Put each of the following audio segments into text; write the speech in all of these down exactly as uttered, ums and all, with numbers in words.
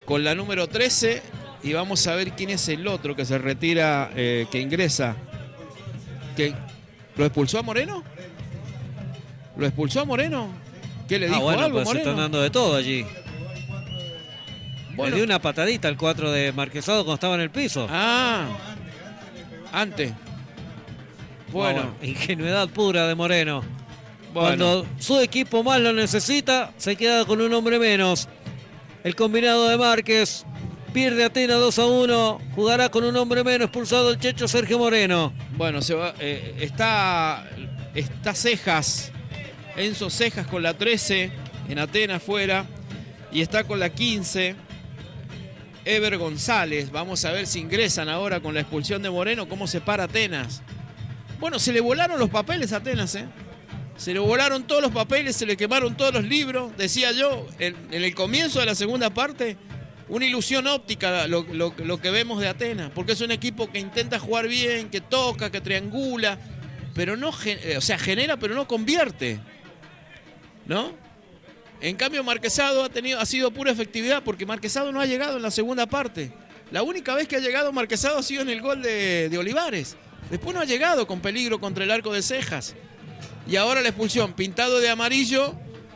con la número trece. Y vamos a ver quién es el otro que se retira, eh, que ingresa. ¿Que ¿Lo expulsó a Moreno? ¿Lo expulsó a Moreno? ¿Qué le dijo ah, bueno, algo, pues Moreno? se están dando de todo allí. Bueno. Le dio una patadita al cuatro de Marquesado cuando estaba en el piso. Ah, antes. Bueno. bueno. Ingenuidad pura de Moreno. Bueno. Cuando su equipo más lo necesita, se queda con un hombre menos. El combinado de Márquez pierde Atenas dos a uno. Jugará con un hombre menos, expulsado el Checho Sergio Moreno. Bueno, se va, eh, está, está Cejas, Enzo Cejas con la trece, en Atenas fuera. Y está con la quince, Ever González. Vamos a ver si ingresan ahora con la expulsión de Moreno, cómo se para Atenas. Bueno, se le volaron los papeles a Atenas, ¿eh? Se le volaron todos los papeles, se le quemaron todos los libros. Decía yo, en, en el comienzo de la segunda parte, una ilusión óptica lo, lo, lo que vemos de Atenas, porque es un equipo que intenta jugar bien, que toca, que triangula, pero no, o sea, genera, pero no convierte, ¿no? En cambio, Marquesado ha, tenido, ha sido pura efectividad, porque Marquesado no ha llegado en la segunda parte. La única vez que ha llegado Marquesado ha sido en el gol de, de Olivares. Después no ha llegado con peligro contra el arco de Cejas. Y ahora la expulsión, pintado de amarillo.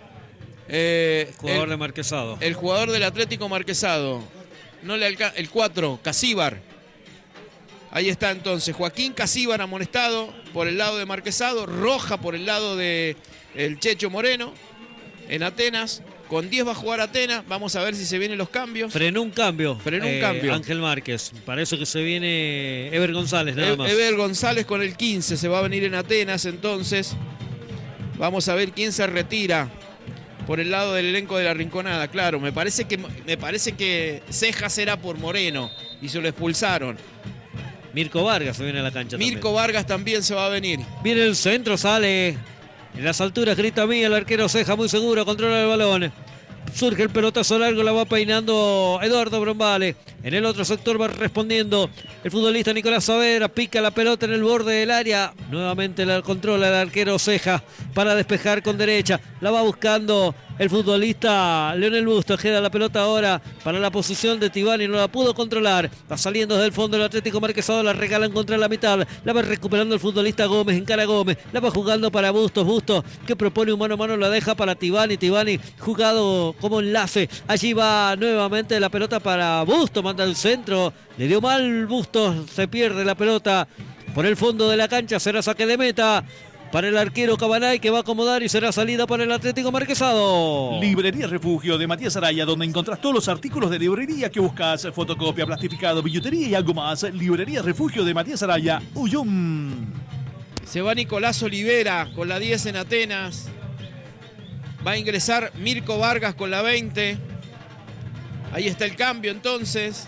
Eh, jugador el, de Marquesado. El jugador del Atlético Marquesado. No le alca el cuatro, Casíbar. Ahí está entonces, Joaquín Casíbar amonestado por el lado de Marquesado. Roja por el lado de el Checho Moreno. En Atenas, con diez va a jugar Atenas. Vamos a ver si se vienen los cambios. Frenó un cambio. Frenó un eh, cambio. Ángel Márquez. Parece que se viene Ever González, nada más. Ever González con el quince se va a venir en Atenas, entonces. Vamos a ver quién se retira por el lado del elenco de la Rinconada. Claro, me parece que, me parece que Cejas era por Moreno y se lo expulsaron. Mirko Vargas se viene a la cancha. Mirko también. Vargas también se va a venir. Viene el centro, sale. En las alturas grita mí, el arquero Ceja muy seguro, controla el balón. Surge el pelotazo largo, la va peinando Eduardo Brombale. En el otro sector va respondiendo el futbolista Nicolás Saavedra. Pica la pelota en el borde del área. Nuevamente la controla el arquero Ceja para despejar con derecha. La va buscando el futbolista Leonel Bustos. Queda la pelota ahora para la posición de Tibani. No la pudo controlar. Va saliendo desde el fondo el Atlético Marquesado. La regalan contra la mitad. La va recuperando el futbolista Gómez. Encara Gómez. La va jugando para Bustos. Bustos que propone un mano a mano. La deja para Tibani. Tibani jugado como enlace. Allí va nuevamente la pelota para Bustos. Manda el centro. Le dio mal Bustos. Se pierde la pelota por el fondo de la cancha. Será saque de meta para el arquero Cabanay, que va a acomodar y será salida para el Atlético Marquesado. Librería Refugio de Matías Araya, donde encontrás todos los artículos de librería que buscas: fotocopia, plastificado, billutería y algo más. Librería Refugio de Matías Araya, Uyum. Se va Nicolás Olivera con la diez en Atenas. Va a ingresar Mirko Vargas con la veinte. Ahí está el cambio entonces.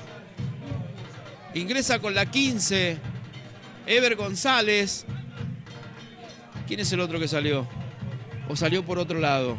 Ingresa con la quince Ever González. ¿Quién es el otro que salió? ¿O salió por otro lado?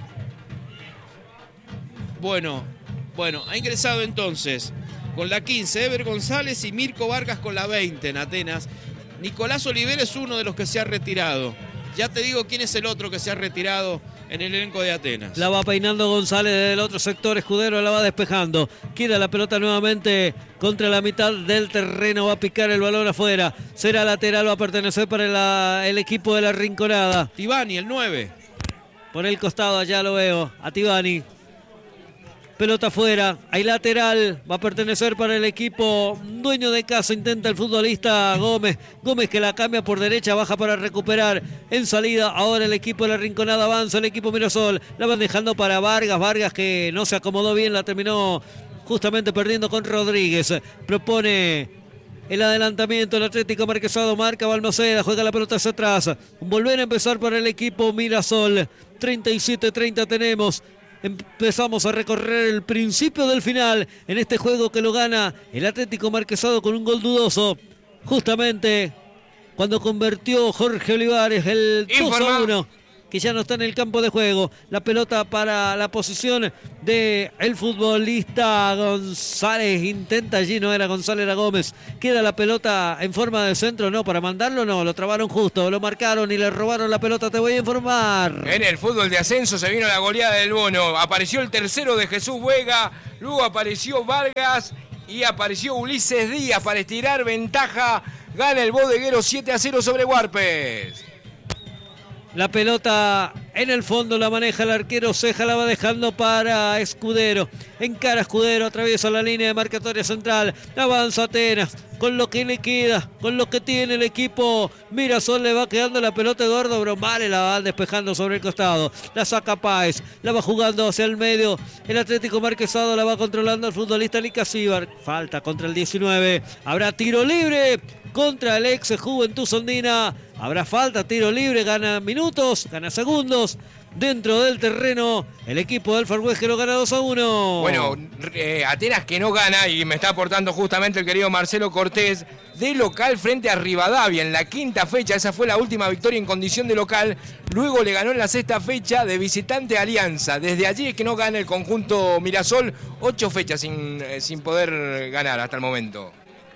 Bueno, bueno, ha ingresado entonces con la quince Ever González y Mirko Vargas con la veinte en Atenas. Nicolás Olivera es uno de los que se ha retirado. Ya te digo quién es el otro que se ha retirado en el elenco de Atenas. La va peinando González del otro sector, Escudero la va despejando. Queda la pelota nuevamente contra la mitad del terreno, va a picar el balón afuera. Será lateral, va a pertenecer para la, el equipo de la Rinconada. Tibani, el nueve. Por el costado, allá lo veo, a Tibani. Pelota afuera, hay lateral, va a pertenecer para el equipo dueño de casa, intenta el futbolista Gómez, Gómez que la cambia por derecha, baja para recuperar en salida, ahora el equipo de la Rinconada avanza, el equipo Mirasol, la van dejando para Vargas, Vargas que no se acomodó bien, la terminó justamente perdiendo con Rodríguez, propone el adelantamiento, el Atlético Marquesado, marca Balmaceda, juega la pelota hacia atrás, volver a empezar para el equipo Mirasol, treinta y siete treinta tenemos. Empezamos a recorrer el principio del final en este juego que lo gana el Atlético Marquesado con un gol dudoso. Justamente cuando convirtió Jorge Olivares el dos a uno. que ya no está en el campo de juego. La pelota para la posición de el futbolista González. Intenta allí, no era González, era Gómez. Queda la pelota en forma de centro, no, para mandarlo no, lo trabaron justo, lo marcaron y le robaron la pelota, te voy a informar. En el fútbol de ascenso se vino la goleada del Bono. Apareció el tercero de Jesús Vega, luego apareció Vargas y apareció Ulises Díaz para estirar ventaja. Gana el Bodeguero siete a cero sobre Huarpes. La pelota en el fondo la maneja el arquero Ceja, la va dejando para Escudero. Encara Escudero, atraviesa la línea de marcatoria central. Avanza Atenas con lo que le queda, con lo que tiene el equipo Mirasol. Le va quedando la pelota a Eduardo Brombale, la va despejando sobre el costado. La saca Páez, la va jugando hacia el medio. El Atlético Marquesado la va controlando el futbolista Lica Cibar. Falta contra el diecinueve. Habrá tiro libre contra el ex Juventud Sondina. Habrá falta, tiro libre, gana minutos, gana segundos. Dentro del terreno, el equipo del Far West que lo gana dos a uno. Bueno, eh, Atenas que no gana, y me está aportando justamente el querido Marcelo Cortés, de local frente a Rivadavia en la quinta fecha. Esa fue la última victoria en condición de local. Luego le ganó en la sexta fecha de visitante Alianza. Desde allí es que no gana el conjunto Mirasol. Ocho fechas sin, eh, sin poder ganar hasta el momento.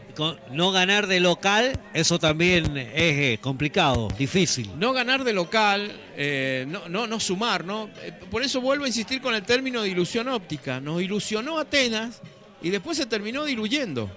No ganar de local, eso también es eh, complicado, difícil. No ganar de local, eh, no, no, no sumar, ¿no? Por eso vuelvo a insistir con el término de ilusión óptica. Nos ilusionó Atenas y después se terminó diluyendo.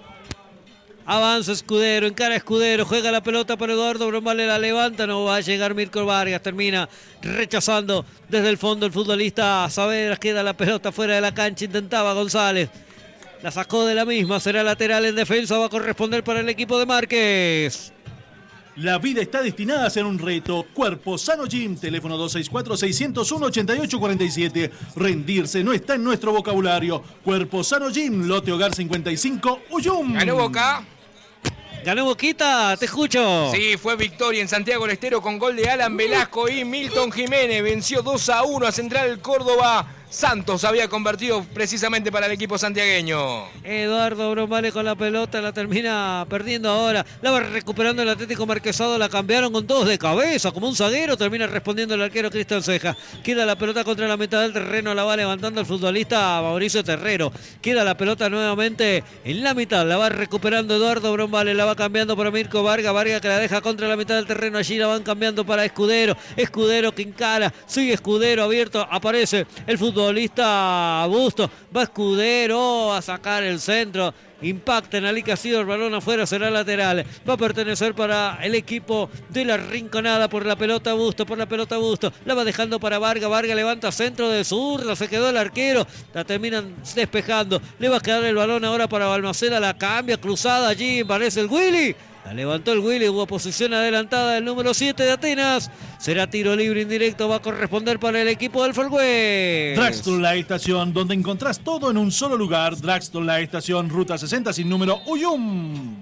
Avanza Escudero, encara Escudero, juega la pelota para Eduardo Brombale, la levanta, no va a llegar Mirko Vargas, termina rechazando desde el fondo el futbolista Saavedra, queda la pelota fuera de la cancha, intentaba González. La sacó de la misma, será lateral en defensa, va a corresponder para el equipo de Márquez. La vida está destinada a ser un reto. Cuerpo Sano Gym, teléfono dos seis cuatro, seis cero uno, ocho ocho cuatro siete. Rendirse no está en nuestro vocabulario. Cuerpo Sano Gym, lote Hogar cincuenta y cinco, Uyum. Ganó Boca. Ganó Boquita, te escucho. Sí, fue victoria en Santiago del Estero con gol de Alan Velasco y Milton Jiménez. Venció dos a uno a Central Córdoba. Santos había convertido precisamente para el equipo santiagueño. Eduardo Brombale con la pelota, la termina perdiendo ahora. La va recuperando el Atlético Marquesado, la cambiaron con todos de cabeza, como un zaguero. Termina respondiendo el arquero Cristian Ceja. Queda la pelota contra la mitad del terreno, la va levantando el futbolista Mauricio Terrero. Queda la pelota nuevamente en la mitad, la va recuperando Eduardo Brombale, la va cambiando para Mirko Vargas. Vargas que la deja contra la mitad del terreno, allí la van cambiando para Escudero. Escudero que encara, sigue Escudero abierto, aparece el fútbol. Futbolista Busto, va Escudero a sacar el centro, impacta en Alica Cido, el balón afuera, será lateral, va a pertenecer para el equipo de la Rinconada. Por la pelota Busto, por la pelota Busto, la va dejando para Vargas, Vargas levanta centro de zurda, se quedó el arquero, la terminan despejando, le va a quedar el balón ahora para Balmaceda, la cambia, cruzada allí, parece el Willy. La levantó el Willy, hubo posición adelantada del número siete de Atenas. Será tiro libre indirecto, va a corresponder para el equipo del Far West. Dragstore La Estación, donde encontrás todo en un solo lugar. Dragstore La Estación, ruta sesenta sin número, Uyum.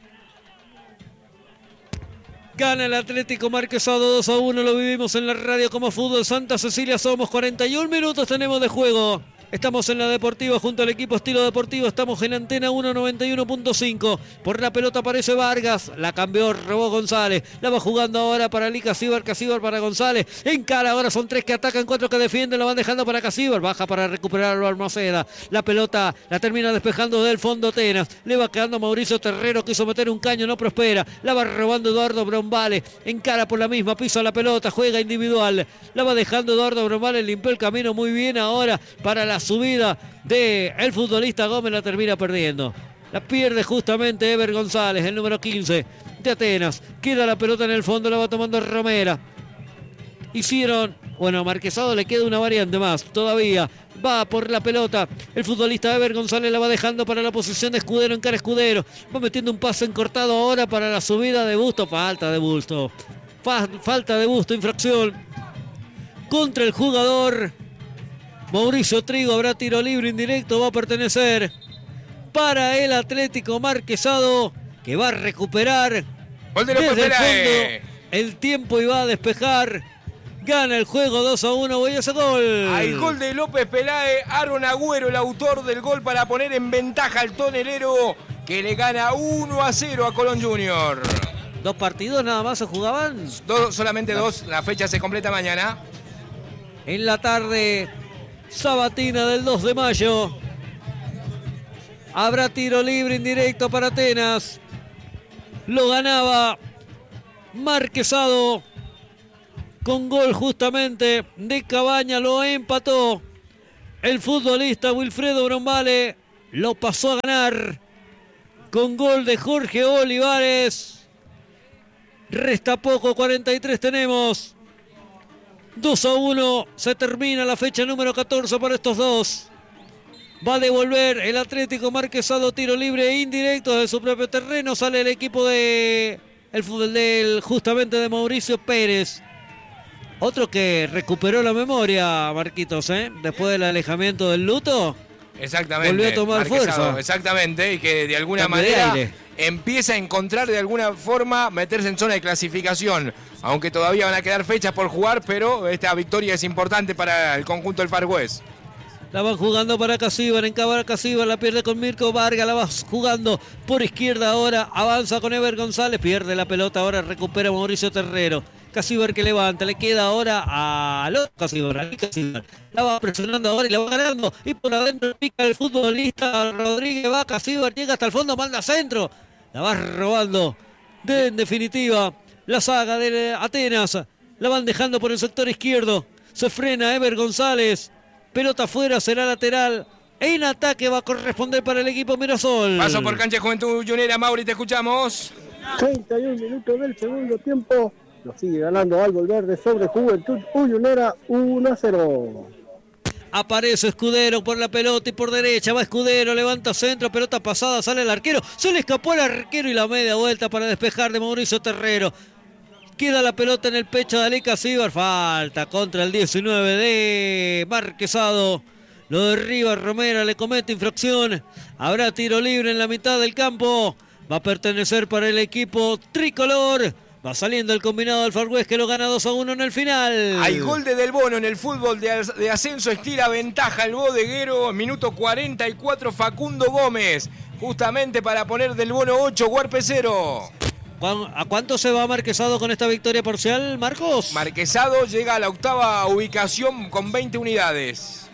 Gana el Atlético Marquesado dos a uno, lo vivimos en la radio como Fútbol Santa Cecilia. Somos cuarenta y un minutos, tenemos de juego. Estamos en la Deportiva junto al equipo Estilo Deportivo. Estamos en Antena uno noventa y uno punto cinco. Por la pelota aparece Vargas. La cambió, robó González. La va jugando ahora para Lica Casíbar. Casíbar para González. En cara ahora son tres que atacan, cuatro que defienden. La van dejando para Casíbar. Baja para recuperar a Almaceda. La pelota la termina despejando del fondo Atenas. Le va quedando Mauricio Terrero. Quiso meter un caño, no prospera. La va robando Eduardo Brombale. En cara por la misma. Pisa la pelota. Juega individual. La va dejando Eduardo Brombale. Limpió el camino muy bien ahora para la subida de el futbolista Gómez, la termina perdiendo. La pierde justamente Ever González, el número quince de Atenas. Queda la pelota en el fondo, la va tomando Romera. Hicieron, bueno, a Marquesado le queda una variante más todavía. Va por la pelota el futbolista Ever González, la va dejando para la posición de Escudero, en cara Escudero. Va metiendo un pase encortado ahora para la subida de Busto. Falta de Busto. Fa- falta de Busto, infracción contra el jugador Mauricio Trigo. Habrá tiro libre indirecto, va a pertenecer para el Atlético Marquesado, que va a recuperar Gol de López desde el Peláez. fondo el tiempo y va a despejar. Gana el juego dos a uno, voy a ese gol. Al gol de López Peláez, Aaron Agüero, el autor del gol para poner en ventaja al tonelero, que le gana uno a cero a Colón Junior. Dos partidos nada más se jugaban. Dos, solamente dos, la fecha se completa mañana. en la tarde sabatina del dos de mayo. Habrá tiro libre indirecto para Atenas. Lo ganaba Marquesado con gol justamente de Cabaña. Lo empató el futbolista Wilfredo Brombale. Lo pasó a ganar con gol de Jorge Olivares. Resta poco, cuarenta y tres tenemos. dos a uno, se termina la fecha número catorce para estos dos. Va a devolver el Atlético Marquesado, tiro libre indirecto de su propio terreno. Sale el equipo de el fútbol del justamente de Mauricio Pérez. Otro que recuperó la memoria, Marquitos, ¿eh? Después del alejamiento del luto. Exactamente. Volvió a tomar Marquesado, fuerza. Exactamente, y que de alguna Cambio de manera aire. empieza a encontrar de alguna forma meterse en zona de clasificación. Aunque todavía van a quedar fechas por jugar, pero esta victoria es importante para el conjunto del Far West. La van jugando para Casíbar, encabra Casíbar, la pierde con Mirko Vargas, la va jugando por izquierda ahora, avanza con Ever González, pierde la pelota, ahora recupera Mauricio Terrero. Casíbar que levanta, le queda ahora a los Casíbar, a Casíbar. La va presionando ahora y la va ganando. Y por adentro pica el futbolista Rodríguez, va Casíbar, llega hasta el fondo, manda centro. La va robando. De, en definitiva, la saga de Atenas. La van dejando por el sector izquierdo. Se frena Ever González. Pelota afuera, será lateral. En ataque va a corresponder para el equipo Mirasol. Paso por cancha de Juventud Juniora. Mauri, te escuchamos. treinta y un minutos del segundo tiempo. Lo sigue ganando Árbol Verde sobre Juventud Ullunera uno a cero. Aparece Escudero por la pelota y por derecha. Va Escudero, levanta centro, pelota pasada, sale el arquero. Se le escapó el arquero y la media vuelta para despejar de Mauricio Terrero. Queda la pelota en el pecho de Ali Casíbar. Falta contra el diecinueve de Marquesado. Lo derriba Romera, le comete infracción. Habrá tiro libre en la mitad del campo. Va a pertenecer para el equipo tricolor. Va saliendo el combinado del Far West que lo gana dos a uno en el final. Hay gol de Del Bono en el fútbol de, de ascenso. Estira ventaja el bodeguero. Minuto cuarenta y cuatro, Facundo Gómez. Justamente para poner Del Bono ocho, Huarpe cero. ¿A cuánto se va Marquesado con esta victoria parcial, Marcos? Marquesado llega a la octava ubicación con veinte unidades.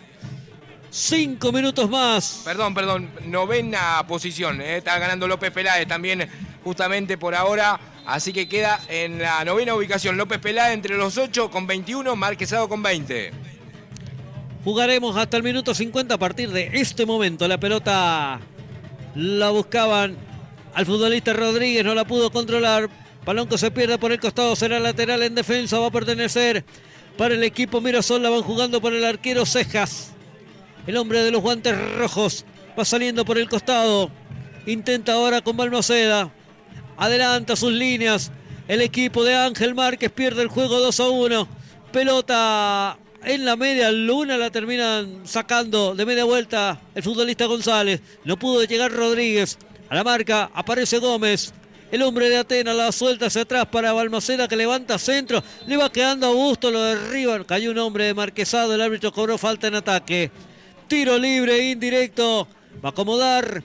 Cinco minutos más. Perdón, perdón, novena posición. Eh, está ganando López Peláez también justamente por ahora. Así que queda en la novena ubicación López Peláez entre los ocho con veintiuno, Marquesado con veinte. Jugaremos hasta el minuto cincuenta a partir de este momento. La pelota la buscaban al futbolista Rodríguez, no la pudo controlar. Balón que se pierde por el costado, será lateral en defensa, va a pertenecer para el equipo Mirasol. La van jugando por el arquero Cejas. El hombre de los guantes rojos va saliendo por el costado. Intenta ahora con Balmaceda. Adelanta sus líneas. El equipo de Ángel Márquez pierde el juego dos a uno. Pelota en la media luna, la terminan sacando de media vuelta el futbolista González. No pudo llegar Rodríguez. A la marca aparece Gómez. El hombre de Atenas la suelta hacia atrás para Balmaceda que levanta centro. Le va quedando a Augusto, lo derriba. Cayó un hombre de Marquesado. El árbitro cobró falta en ataque. Tiro libre indirecto. Va a acomodar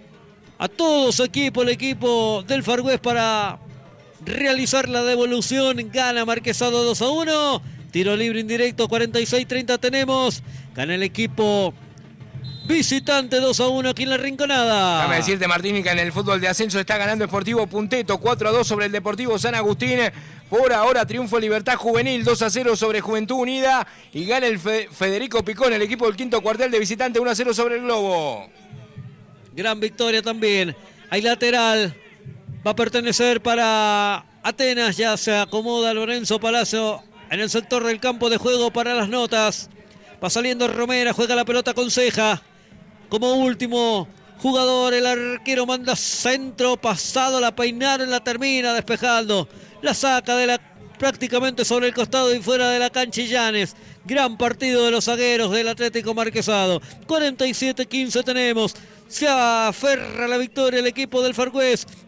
a todo su equipo, el equipo del Far West para realizar la devolución. Gana Marquesado dos a uno. Tiro libre indirecto, cuarenta y seis treinta tenemos. Gana el equipo visitante dos a uno aquí en la Rinconada. Déjame decirte, Martín, que en el fútbol de ascenso está ganando Sportivo Punteto cuatro a dos sobre el Deportivo San Agustín. Por ahora triunfo Libertad Juvenil dos a cero sobre Juventud Unida. Y gana el Fe- Federico Picón, el equipo del quinto cuartel de visitante, uno a cero sobre el Globo. Gran victoria también. Hay lateral. Va a pertenecer para Atenas. Ya se acomoda Lorenzo Palacio en el sector del campo de juego para las notas. Va saliendo Romera. Juega la pelota con Ceja. Como último jugador, el arquero manda centro. Pasado, la peinaron, la termina despejando. La saca de la prácticamente sobre el costado y fuera de la cancha Illanes. Gran partido de los zagueros del Atlético Marquesado. cuarenta y siete quince tenemos. Se aferra la victoria el equipo del Far West.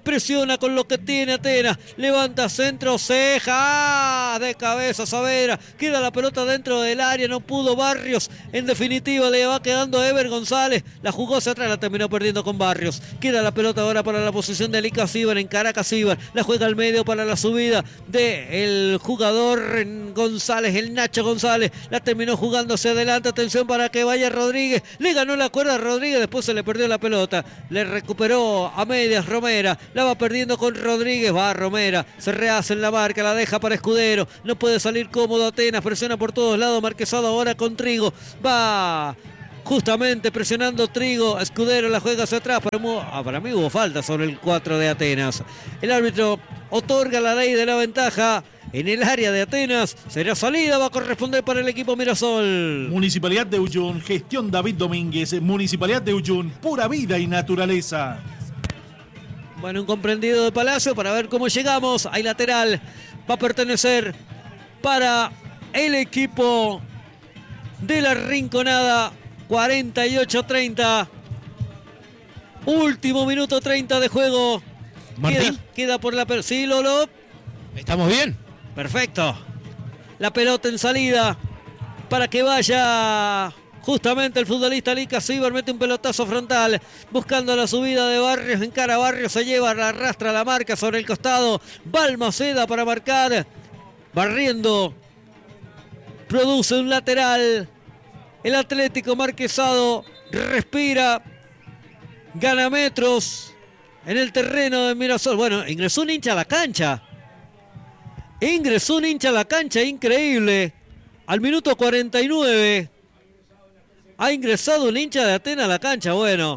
presiona con lo que tiene Atenas, levanta centro, ceja, ¡ah! De cabeza Saavedra, queda la pelota dentro del área, no pudo Barrios, en definitiva le va quedando a Ever González, la jugó hacia atrás, la terminó perdiendo con Barrios, queda la pelota ahora para la posición de Lica Cibar, en Caracas Cibar, la juega al medio para la subida del jugador González, el Nacho González, la terminó jugando hacia adelante, atención para que vaya Rodríguez, le ganó la cuerda a Rodríguez, después se le perdió la pelota, le recuperó a medias Romera, la va perdiendo con Rodríguez, va Romera, se rehace en la marca, la deja para Escudero, no puede salir cómodo Atenas, presiona por todos lados, Marquesado ahora con Trigo, va justamente presionando Trigo, Escudero la juega hacia atrás, para, ah, para mí hubo falta sobre el cuatro de Atenas, el árbitro otorga la ley de la ventaja en el área de Atenas, será salida, va a corresponder para el equipo Mirasol. Municipalidad de Uyun, gestión David Domínguez, Municipalidad de Uyun, pura vida y naturaleza. Bueno, un comprendido de Palacio para ver cómo llegamos. Hay lateral. Va a pertenecer para el equipo de la Rinconada. cuarenta y ocho treinta. Último minuto treinta de juego. Martín. Queda, queda por la... Sí, Lolo. ¿Estamos bien? Perfecto. La pelota en salida para que vaya... Justamente el futbolista Lica Cibar mete un pelotazo frontal, buscando la subida de Barrios, encara a Barrios, se lleva, la arrastra la marca sobre el costado, Balmaceda para marcar, barriendo, produce un lateral, el Atlético Marquesado respira, gana metros en el terreno de Mirasol. Bueno, ingresó un hincha a la cancha, ingresó un hincha a la cancha, increíble, al minuto cuarenta y nueve. Ha ingresado un hincha de Atenas a la cancha. Bueno,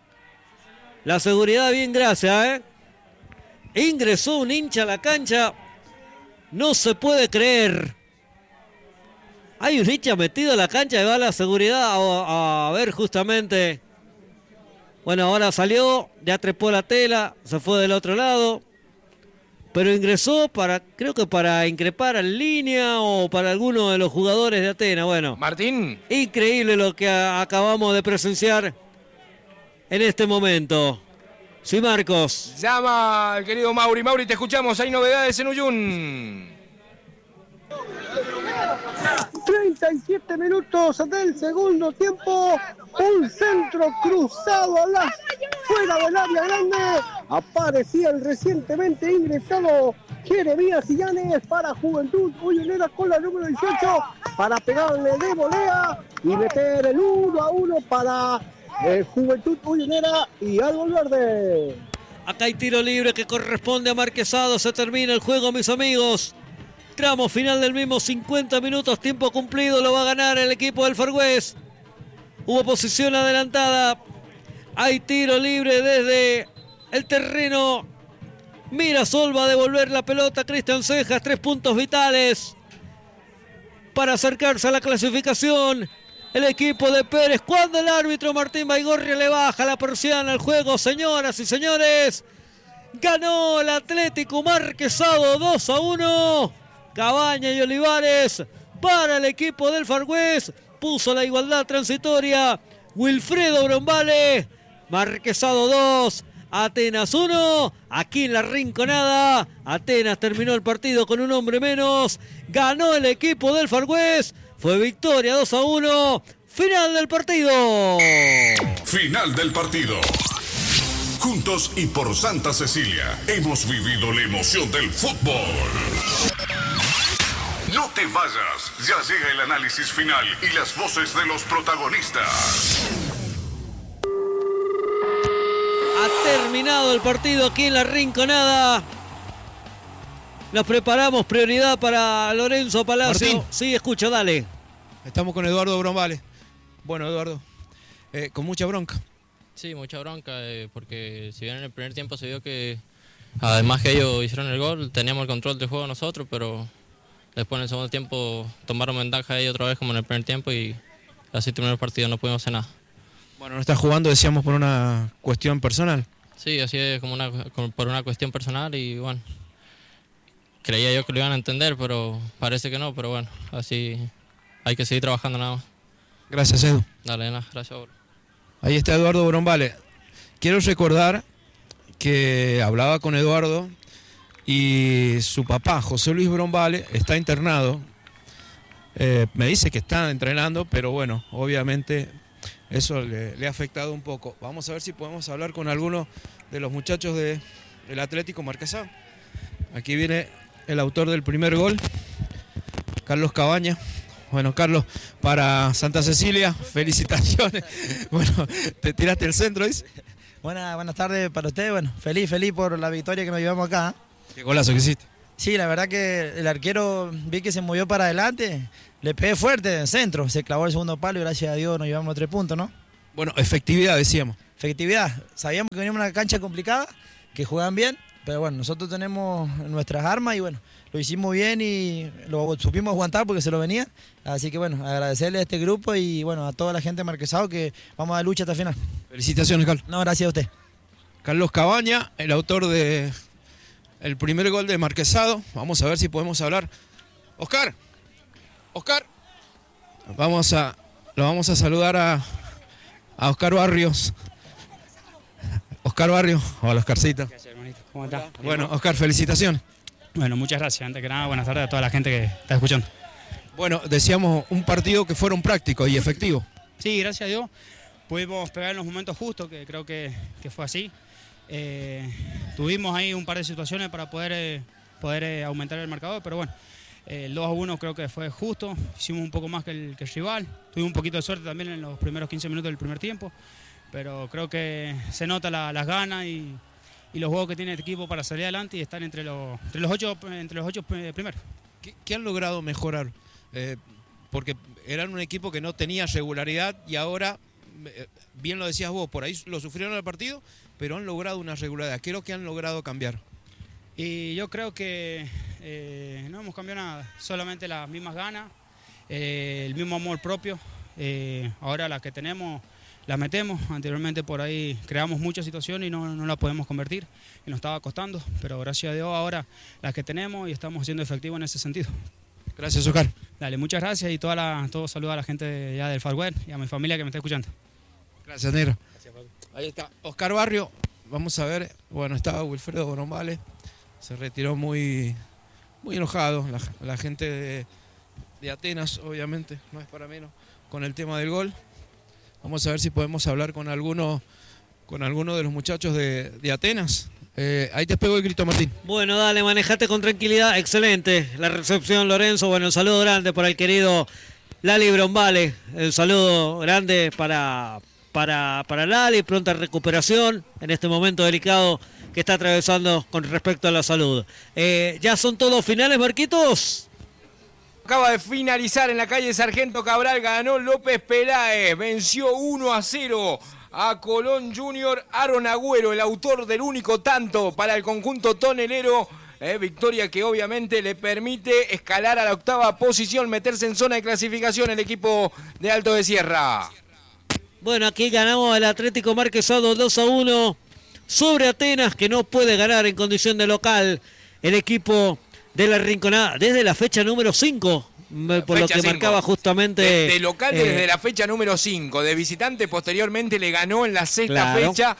la seguridad bien, gracias, ¿eh? Ingresó un hincha a la cancha. No se puede creer. Hay un hincha metido a la cancha y va a la seguridad a, a ver justamente. Bueno, ahora salió, ya trepó la tela, se fue del otro lado. Pero ingresó para, creo que para increpar en línea o para alguno de los jugadores de Atenas. Bueno, Martín. Increíble lo que a, acabamos de presenciar en este momento. Sí, Marcos. Llama el querido Mauri. Mauri, te escuchamos. Hay novedades en Uyun. treinta y siete minutos del segundo tiempo. Un centro cruzado a la fuera del área grande. Aparecía el recientemente ingresado Jeremías Illanes para Juventud Uyunera con la número dieciocho para pegarle de volea y meter el uno a uno para eh, Juventud Uyunera y Árbol Verde. Acá hay tiro libre que corresponde a Marquesado. Se termina el juego, mis amigos. Tramo final del mismo, cincuenta minutos, tiempo cumplido, lo va a ganar el equipo del Far West. Hubo posición adelantada. Hay tiro libre desde el terreno. Mirasol va a devolver la pelota a Cristian Cejas. Tres puntos vitales para acercarse a la clasificación. El equipo de Pérez. Cuando el árbitro Martín Baigorria le baja la persiana al juego, señoras y señores, ganó el Atlético Marquesado dos a uno. Cabaña y Olivares para el equipo del Far West. Puso la igualdad transitoria Wilfredo Brombale. Marquesado dos, Atenas uno. Aquí en la Rinconada, Atenas terminó el partido con un hombre menos. Ganó el equipo del Far West. Fue victoria dos a uno. Final del partido. Final del partido. Juntos y por Santa Cecilia hemos vivido la emoción del fútbol. No te vayas, ya llega el análisis final y las voces de los protagonistas. Ha terminado el partido aquí en la Rinconada. Nos preparamos, prioridad para Lorenzo Palacio. Martín. Sí, escucho, dale. Estamos con Eduardo Brombale. Bueno, Eduardo, eh, con mucha bronca. Sí, mucha bronca, eh, porque si bien en el primer tiempo se vio que, además que ellos hicieron el gol, teníamos el control del juego nosotros, pero después en el segundo tiempo tomaron ventaja ellos otra vez como en el primer tiempo y así terminó el partido, no pudimos hacer nada. Bueno, no estás jugando, decíamos, por una cuestión personal. Sí, así es, como una, como por una cuestión personal y bueno, creía yo que lo iban a entender, pero parece que no, pero bueno, así hay que seguir trabajando nada más. Gracias, Edu. Dale, nada, gracias. Ahí está Eduardo Brombale. Quiero recordar que hablaba con Eduardo y su papá, José Luis Brombale, está internado. Eh, me dice que está entrenando, pero bueno, obviamente eso le, le ha afectado un poco. Vamos a ver si podemos hablar con alguno de los muchachos de, del Atlético Marquesado. Aquí viene el autor del primer gol, Carlos Cabaña. Bueno, Carlos, para Santa Cecilia, felicitaciones. Bueno, te tiraste el centro, ¿dice? Buenas, buenas tardes para usted. Bueno, feliz, feliz por la victoria que nos llevamos acá. Qué golazo que hiciste. Sí, la verdad que el arquero vi que se movió para adelante, le pegué fuerte en el centro, se clavó el segundo palo y gracias a Dios nos llevamos los tres puntos, ¿no? Bueno, efectividad decíamos. Efectividad, sabíamos que veníamos a una cancha complicada, que juegan bien, pero bueno, nosotros tenemos nuestras armas y bueno, lo hicimos bien y lo supimos aguantar porque se lo venía, así que bueno, agradecerle a este grupo y bueno, a toda la gente de Marquesado que vamos a dar lucha hasta el final. Felicitaciones, Carlos. No, gracias a usted. Carlos Cabaña, el autor de el primer gol de Marquesado. Vamos a ver si podemos hablar. Oscar, Oscar. Vamos a, lo vamos a saludar a, a Oscar Barrios. Oscar Barrios, hola Oscarcito. Gracias, hermanito. ¿Cómo estás? Bueno, Oscar, felicitaciones. Bueno, muchas gracias. Antes que nada, buenas tardes a toda la gente que está escuchando. Bueno, decíamos un partido que fueron prácticos y efectivos. Sí, gracias a Dios. Pudimos pegar en los momentos justos, que creo que, que fue así. Eh, tuvimos ahí un par de situaciones para poder, eh, poder eh, aumentar el marcador, pero bueno, eh, el dos a uno creo que fue justo, hicimos un poco más que el, que el rival, tuvimos un poquito de suerte también en los primeros quince minutos del primer tiempo, pero creo que se nota la, las ganas y, y los juegos que tiene este equipo para salir adelante y estar entre los, entre los, ocho, entre los ocho primeros. ¿Qué, qué han logrado mejorar? Eh, porque eran un equipo que no tenía regularidad y ahora, eh, bien lo decías vos, por ahí lo sufrieron en el partido, pero han logrado una regularidad. ¿Qué es lo que han logrado cambiar? Y yo creo que eh, no hemos cambiado nada, solamente las mismas ganas, eh, el mismo amor propio. Eh, ahora las que tenemos las metemos, anteriormente por ahí creamos muchas situaciones y no, no las podemos convertir y nos estaba costando, pero gracias a Dios ahora las que tenemos y estamos siendo efectivos en ese sentido. Gracias, Oscar. Dale, muchas gracias y toda la, todo saludo a la gente de, ya del Far West y a mi familia que me está escuchando. Gracias, Negro. Ahí está Oscar Barrio. Vamos a ver. Bueno, estaba Wilfredo Brombale. Se retiró muy, muy enojado. La, la gente de, de Atenas, obviamente, no es para menos, con el tema del gol. Vamos a ver si podemos hablar con alguno, con alguno de los muchachos de, de Atenas. Eh, ahí te pego el grito, Martín. Bueno, dale, manejate con tranquilidad. Excelente la recepción, Lorenzo. Bueno, un saludo grande para el querido Lali Brombale. Un saludo grande para... Para, para Lali, pronta recuperación en este momento delicado que está atravesando con respecto a la salud. Eh, ¿Ya son todos finales, Marquitos? Acaba de finalizar en la calle Sargento Cabral, ganó López Peláez, venció uno a cero a Colón Junior. Aaron Agüero, el autor del único tanto para el conjunto tonelero. Eh, victoria que obviamente le permite escalar a la octava posición, meterse en zona de clasificación el equipo de Alto de Sierra. Bueno, aquí ganamos al Atlético Marquesado dos a uno sobre Atenas, que no puede ganar en condición de local el equipo de la Rinconada desde la fecha número cinco, por lo que cinco. Marcaba justamente... De, de local eh, desde la fecha número cinco, de visitante posteriormente le ganó en la sexta claro. fecha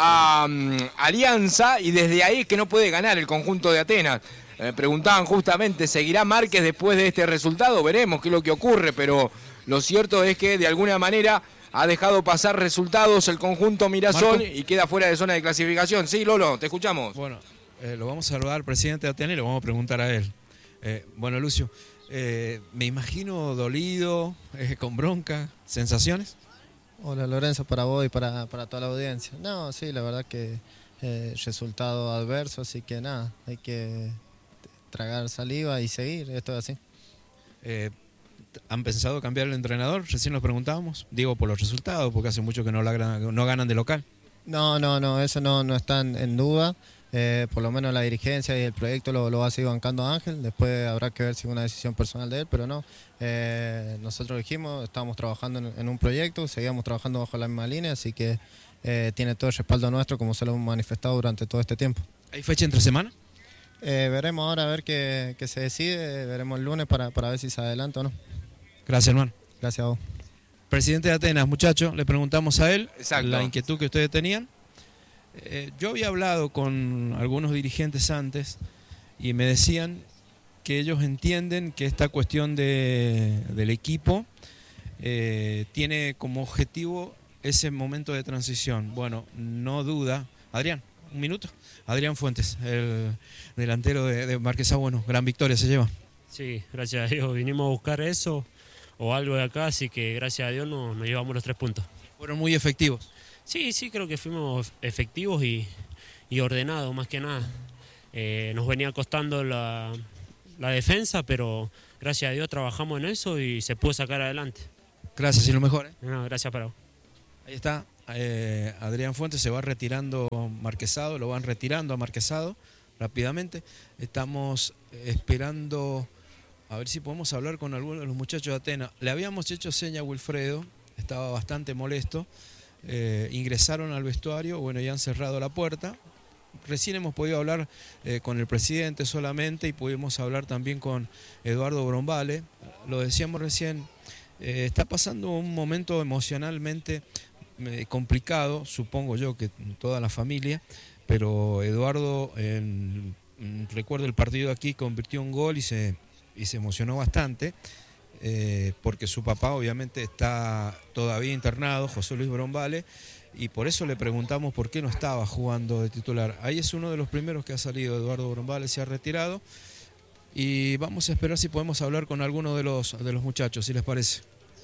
a um, Alianza y desde ahí es que no puede ganar el conjunto de Atenas. Eh, preguntaban justamente, ¿seguirá Márquez después de este resultado? Veremos qué es lo que ocurre, pero lo cierto es que de alguna manera... ha dejado pasar resultados el conjunto Mirasol Marco. Y queda fuera de zona de clasificación. Sí, Lolo, te escuchamos. Bueno, eh, lo vamos a saludar al presidente de Atenas y lo vamos a preguntar a él. Eh, bueno, Lucio, eh, me imagino dolido, eh, con bronca, ¿sensaciones? Hola Lorenzo, para vos y para, para toda la audiencia. No, sí, la verdad que eh, resultado adverso, así que nada, hay que tragar saliva y seguir, esto es así. Eh, ¿Han pensado cambiar el entrenador? Recién nos preguntábamos. Digo, por los resultados, porque hace mucho que no, la, no ganan de local. No, no, no, eso no, no está en, en duda. Eh, por lo menos la dirigencia y el proyecto lo, lo va a seguir bancando Ángel. Después habrá que ver si es una decisión personal de él, pero no. Eh, nosotros dijimos, estábamos trabajando en, en un proyecto, seguíamos trabajando bajo la misma línea, así que eh, tiene todo el respaldo nuestro, como se lo hemos manifestado durante todo este tiempo. ¿Hay fecha entre semana? Eh, veremos ahora a ver qué, qué se decide, veremos el lunes para, para ver si se adelanta o no. Gracias, hermano. Gracias a vos. Presidente de Atenas, muchachos, le preguntamos a él Exacto. la inquietud que ustedes tenían. Eh, yo había hablado con algunos dirigentes antes y me decían que ellos entienden que esta cuestión de, del equipo eh, tiene como objetivo ese momento de transición. Bueno, no duda. Adrián, un minuto. Adrián Fuentes, el delantero de, de Marquesado, bueno, gran victoria se lleva. Sí, gracias a Dios vinimos a buscar eso o algo de acá, así que gracias a Dios nos, nos llevamos los tres puntos. Fueron muy efectivos. Sí, sí, creo que fuimos efectivos y, y ordenados más que nada. Eh, nos venía costando la, la defensa, pero gracias a Dios trabajamos en eso y se pudo sacar adelante. Gracias y lo mejor. ¿eh? No, gracias para vos. Ahí está, eh, Adrián Fuentes se va retirando Marquesado, lo van retirando a Marquesado rápidamente. Estamos esperando a ver si podemos hablar con algunos de los muchachos de Atenas. Le habíamos hecho seña a Wilfredo, estaba bastante molesto. Eh, ingresaron al vestuario, bueno, ya han cerrado la puerta. Recién hemos podido hablar eh, con el presidente solamente y pudimos hablar también con Eduardo Brombale. Lo decíamos recién, eh, está pasando un momento emocionalmente eh, complicado, supongo yo que toda la familia, pero Eduardo, en, en, recuerdo el partido aquí, convirtió un gol y se, y se emocionó bastante. Eh, porque su papá obviamente está todavía internado, José Luis Brombale, y por eso le preguntamos por qué no estaba jugando de titular. Ahí es uno de los primeros que ha salido, Eduardo Brombale se ha retirado, y vamos a esperar si podemos hablar con alguno de los, de los muchachos, si les parece.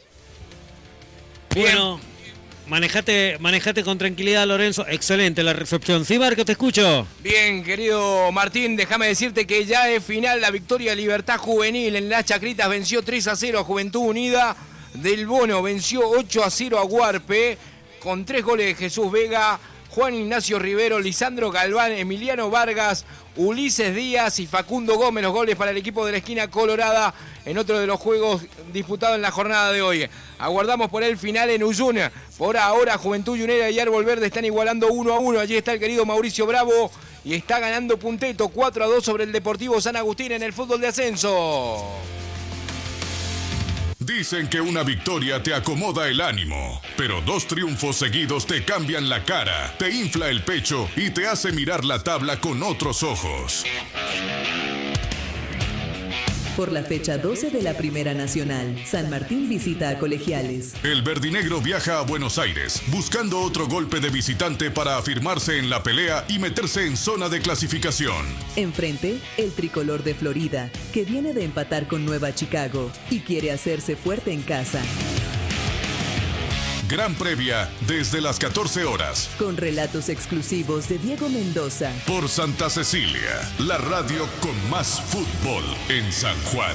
Bueno, manejate, manejate con tranquilidad, Lorenzo. Excelente la recepción. Sí, Marco, te escucho. Bien, querido Martín, déjame decirte que ya es final la victoria Libertad Juvenil. En las Chacritas venció tres a cero a Juventud Unida. Del Bono venció ocho a cero a Huarpe, con tres goles de Jesús Vega, Juan Ignacio Rivero, Lisandro Galván, Emiliano Vargas, Ulises Díaz y Facundo Gómez, los goles para el equipo de la esquina colorada en otro de los juegos disputados en la jornada de hoy. Aguardamos por el final en Uyun. Por ahora Juventud Unida y Árbol Verde están igualando uno a uno. Allí está el querido Mauricio Bravo y está ganando Punteto cuatro a dos sobre el Deportivo San Agustín en el fútbol de ascenso. Dicen que una victoria te acomoda el ánimo, pero dos triunfos seguidos te cambian la cara, te infla el pecho y te hace mirar la tabla con otros ojos. Por la fecha doce de la Primera Nacional, San Martín visita a Colegiales. El verdinegro viaja a Buenos Aires, buscando otro golpe de visitante para afirmarse en la pelea y meterse en zona de clasificación. Enfrente, el tricolor de Florida, que viene de empatar con Nueva Chicago y quiere hacerse fuerte en casa. Gran previa desde las catorce horas. Con relatos exclusivos de Diego Mendoza. Por Santa Cecilia, la radio con más fútbol en San Juan.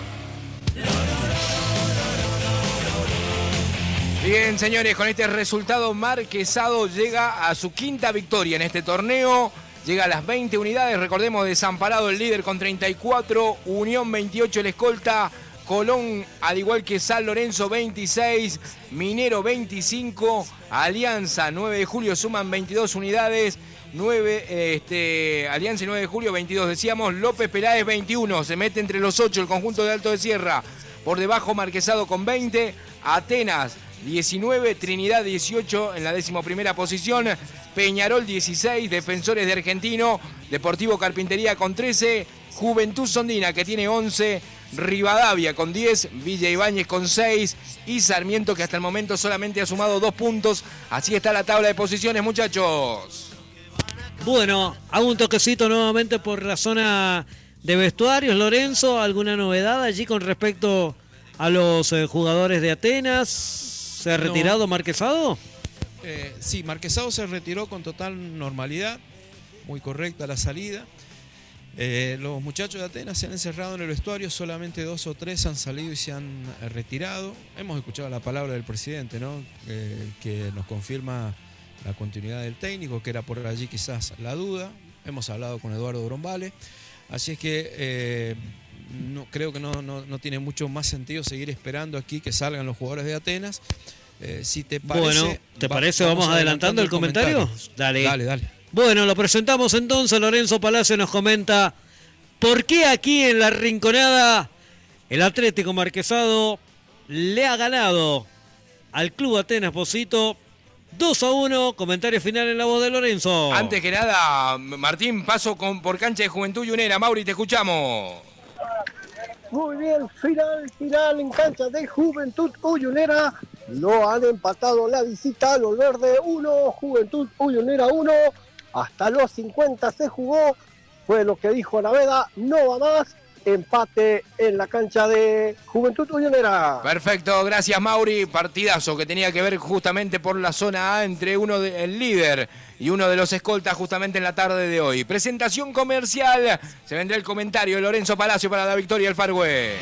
Bien, señores, con este resultado Marquesado llega a su quinta victoria en este torneo. Llega a las veinte unidades, recordemos, Desamparado el líder con treinta y cuatro, Unión veintiocho el escolta, Colón, al igual que San Lorenzo, veintiséis, Minero, veinticinco, Alianza, nueve de julio, suman veintidós unidades, nueve, este, Alianza y nueve de julio, veintidós, decíamos, López Peláez, veintiuno, se mete entre los ocho el conjunto de Alto de Sierra, por debajo Marquesado con veinte, Atenas, diecinueve, Trinidad, dieciocho, en la decimoprimera posición, Peñarol, dieciséis, Defensores de Argentino, Deportivo Carpintería con trece, Juventud Sondina, que tiene once, Rivadavia con diez, Villa Ibáñez con seis y Sarmiento, que hasta el momento solamente ha sumado dos puntos. Así está la tabla de posiciones, muchachos. Bueno, hago un toquecito nuevamente por la zona de vestuarios. Lorenzo, ¿alguna novedad allí con respecto a los eh, jugadores de Atenas? ¿Se ha retirado no. Marquesado? Eh, sí, Marquesado se retiró con total normalidad, muy correcta la salida. Eh, los muchachos de Atenas se han encerrado en el vestuario, solamente dos o tres han salido y se han retirado. Hemos escuchado la palabra del presidente, ¿no? Eh, que nos confirma la continuidad del técnico, que era por allí quizás la duda. Hemos hablado con Eduardo Brombale, así es que eh, no, creo que no, no, no tiene mucho más sentido seguir esperando aquí que salgan los jugadores de Atenas. Eh, si te parece, bueno, ¿te va, parece? Vamos, vamos adelantando, adelantando el comentario. comentario. Dale, dale, dale. Bueno, lo presentamos entonces. Lorenzo Palacio nos comenta por qué aquí en la Rinconada el Atlético Marquesado le ha ganado al Club Atenas Pocito dos a uno, comentario final en la voz de Lorenzo. Antes que nada, Martín, paso con, por cancha de Juventud Unera. Mauri, te escuchamos. Muy bien, final, final en cancha de Juventud Uyunera. Lo han empatado la visita a los verdes, uno, Juventud Uyunera uno. Hasta los cincuenta se jugó, fue lo que dijo Naveda, no va más. Empate en la cancha de Juventud Uyunera. Perfecto, gracias Mauri. Partidazo que tenía que ver justamente por la zona A entre uno del líder y uno de los escoltas justamente en la tarde de hoy. Presentación comercial. Se vendrá el comentario de Lorenzo Palacio para la victoria del Fargue.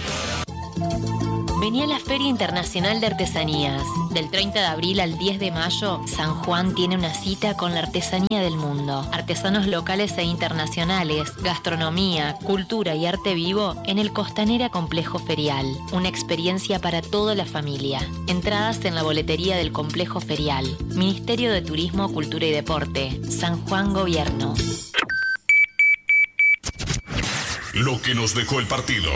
Vení a la Feria Internacional de Artesanías. Del treinta de abril al diez de mayo, San Juan tiene una cita con la artesanía del mundo. Artesanos locales e internacionales, gastronomía, cultura y arte vivo en el Costanera Complejo Ferial. Una experiencia para toda la familia. Entradas en la boletería del Complejo Ferial. Ministerio de Turismo, Cultura y Deporte. San Juan Gobierno. Lo que nos dejó el partido.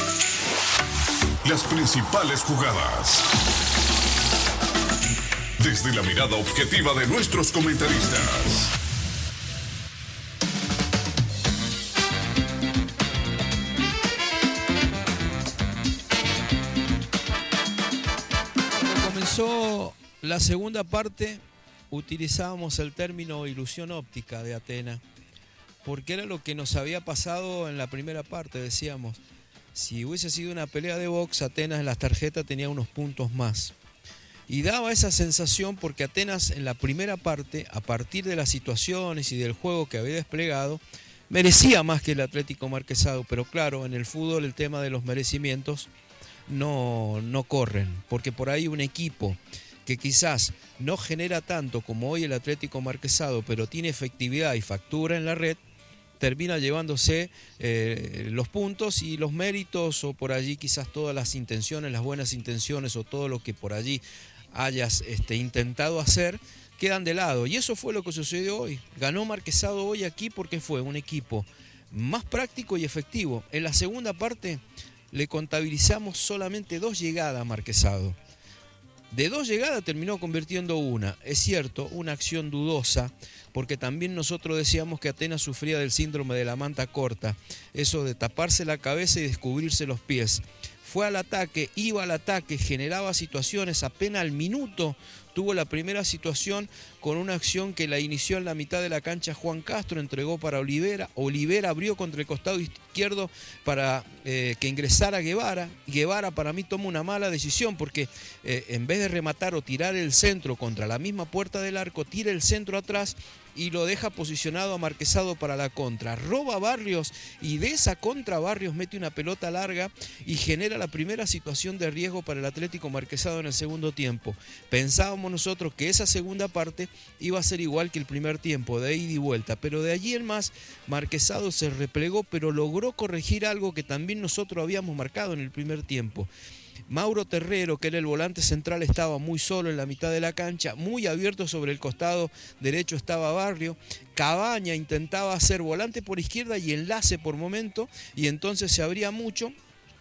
Las principales jugadas. Desde la mirada objetiva de nuestros comentaristas. Cuando comenzó la segunda parte, utilizábamos el término ilusión óptica de Atenas, porque era lo que nos había pasado en la primera parte, decíamos. Si hubiese sido una pelea de box, Atenas en las tarjetas tenía unos puntos más. Y daba esa sensación porque Atenas en la primera parte, a partir de las situaciones y del juego que había desplegado, merecía más que el Atlético Marquesado. Pero claro, en el fútbol el tema de los merecimientos no, no corren. Porque por ahí un equipo que quizás no genera tanto como hoy el Atlético Marquesado, pero tiene efectividad y factura en la red, termina llevándose eh, los puntos y los méritos, o por allí quizás todas las intenciones, las buenas intenciones o todo lo que por allí hayas este, intentado hacer, quedan de lado. Y eso fue lo que sucedió hoy. Ganó Marquesado hoy aquí porque fue un equipo más práctico y efectivo. En la segunda parte le contabilizamos solamente dos llegadas a Marquesado. De dos llegadas terminó convirtiendo una. Es cierto, una acción dudosa, porque también nosotros decíamos que Atenas sufría del síndrome de la manta corta, eso de taparse la cabeza y descubrirse los pies. Fue al ataque, iba al ataque, generaba situaciones, apenas al minuto tuvo la primera situación con una acción que la inició en la mitad de la cancha Juan Castro, entregó para Olivera, Olivera abrió contra el costado izquierdo para eh, que ingresara Guevara. Guevara para mí toma una mala decisión porque eh, en vez de rematar o tirar el centro contra la misma puerta del arco, tira el centro atrás y lo deja posicionado a Marquesado para la contra. Roba a Barrios y de esa contra Barrios mete una pelota larga y genera la primera situación de riesgo para el Atlético Marquesado en el segundo tiempo. Pensábamos nosotros que esa segunda parte iba a ser igual que el primer tiempo, de ida y vuelta, pero de allí en más Marquesado se replegó, pero logró corregir algo que también nosotros habíamos marcado en el primer tiempo. Mauro Terrero, que era el volante central, estaba muy solo en la mitad de la cancha, muy abierto sobre el costado derecho estaba Barrio. Cabaña intentaba hacer volante por izquierda y enlace por momento, y entonces se abría mucho.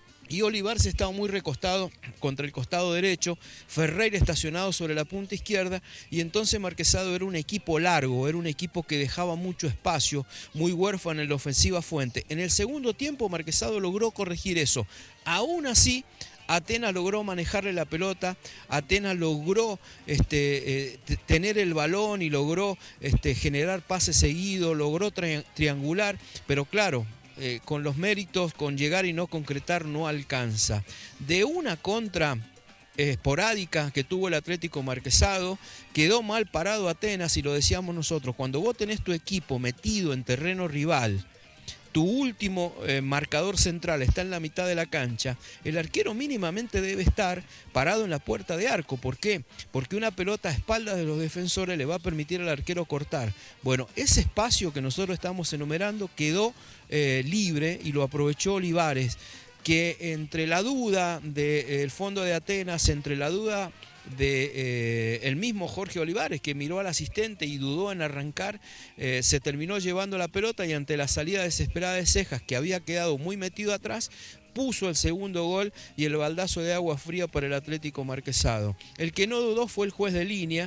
Y Olivar se estaba muy recostado contra el costado derecho, Ferreira estacionado sobre la punta izquierda, y entonces Marquesado era un equipo largo, era un equipo que dejaba mucho espacio, muy huérfano en la ofensiva Fuente. En el segundo tiempo Marquesado logró corregir eso. Aún así, Atenas logró manejarle la pelota, Atenas logró este, eh, tener el balón y logró este, generar pases seguidos, logró tri- triangular, pero claro, Eh, con los méritos, con llegar y no concretar, no alcanza. De una contra eh, esporádica que tuvo el Atlético Marquesado, quedó mal parado Atenas, y lo decíamos nosotros, cuando vos tenés tu equipo metido en terreno rival, tu último eh, marcador central está en la mitad de la cancha, el arquero mínimamente debe estar parado en la puerta de arco. ¿Por qué? Porque una pelota a espaldas de los defensores le va a permitir al arquero cortar. Bueno, ese espacio que nosotros estamos enumerando quedó eh, libre y lo aprovechó Olivares, que entre la duda del eh, fondo de Atenas, entre la duda de eh, el mismo Jorge Olivares, que miró al asistente y dudó en arrancar, eh, se terminó llevando la pelota, y ante la salida desesperada de Cejas, que había quedado muy metido atrás, puso el segundo gol y el baldazo de agua fría para el Atlético Marquesado. El que no dudó fue el juez de línea,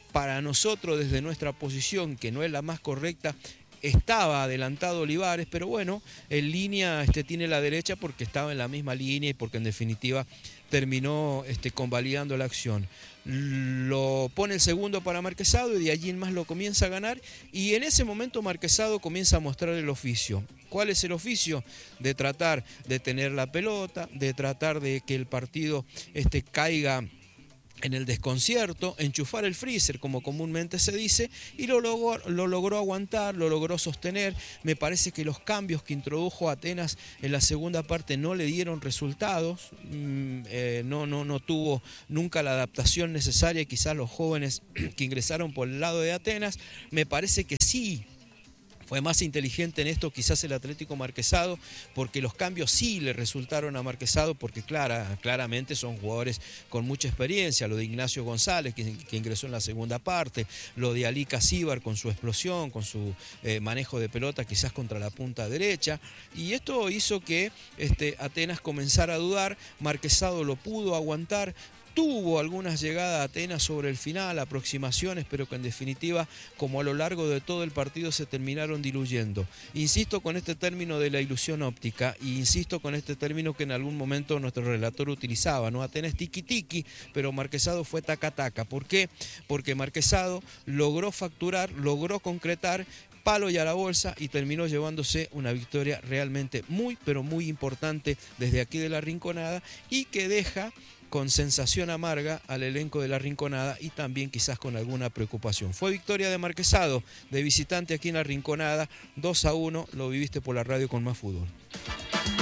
para nosotros desde nuestra posición, que no es la más correcta, estaba adelantado Olivares, pero bueno, en línea este, tiene la derecha porque estaba en la misma línea y porque en definitiva terminó este, convalidando la acción. Lo pone el segundo para Marquesado y de allí en más lo comienza a ganar, y en ese momento Marquesado comienza a mostrar el oficio. ¿Cuál es el oficio? De tratar de tener la pelota, de tratar de que el partido este, caiga en el desconcierto, enchufar el freezer, como comúnmente se dice, y lo logró, lo logró aguantar, lo logró sostener. Me parece que los cambios que introdujo Atenas en la segunda parte no le dieron resultados, mm, eh, no, no, no tuvo nunca la adaptación necesaria, quizás los jóvenes que ingresaron por el lado de Atenas. Me parece que sí fue más inteligente en esto quizás el Atlético Marquesado, porque los cambios sí le resultaron a Marquesado, porque clara, claramente son jugadores con mucha experiencia. Lo de Ignacio González, que, que ingresó en la segunda parte, lo de Ali Casíbar con su explosión, con su eh, manejo de pelota quizás contra la punta derecha, y esto hizo que este, Atenas comenzara a dudar. Marquesado lo pudo aguantar. Tuvo algunas llegadas a Atenas sobre el final, aproximaciones, pero que en definitiva, como a lo largo de todo el partido, se terminaron diluyendo. Insisto con este término de la ilusión óptica, e insisto con este término que en algún momento nuestro relator utilizaba, ¿no? Atenas tiki-tiki, pero Marquesado fue taca-taca. ¿Por qué? Porque Marquesado logró facturar, logró concretar, palo y a la bolsa, y terminó llevándose una victoria realmente muy, pero muy importante desde aquí de la Rinconada, y que deja con sensación amarga al elenco de la Rinconada y también quizás con alguna preocupación. Fue victoria de Marquesado, de visitante aquí en la Rinconada, dos a uno, lo viviste por la radio con Más Fútbol.